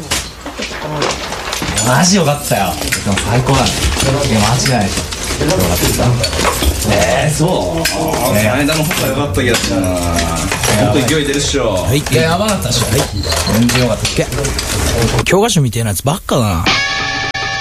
マジよかったよ。でも最高だね。いや間違いないでしょ。よかった。そう。 この間の方が良かった気がするな。本当勢い出るっしょ。 はい。 いや、やばかったっしょ。全然よかった。 教科書みたいなやつばっかだな。